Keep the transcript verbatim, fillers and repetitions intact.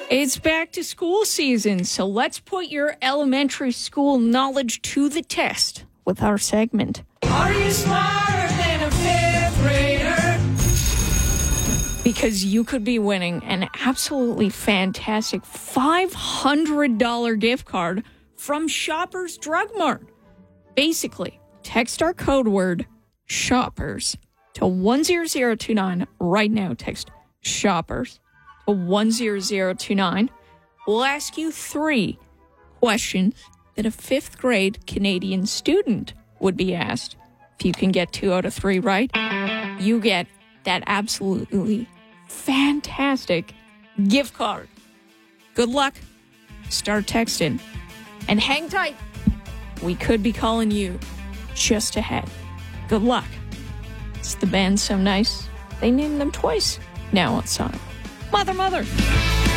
It's back to school season, so let's put your elementary school knowledge to the test with our segment. Are you smarter than a fifth grader? Because you could be winning an absolutely fantastic five hundred dollars gift card from Shoppers Drug Mart. Basically, text our code word SHOPPERS to one zero zero two nine right now. Text SHOPPERS to one zero zero two nine. We'll ask you three questions that a fifth grade Canadian student would be asked. If you can get two out of three right, you get that absolutely fantastic gift card. Good luck. Start texting. And hang tight. We could be calling you just ahead. Good luck. It's the band So Nice. They named them twice now on Sonic. Mother, mother.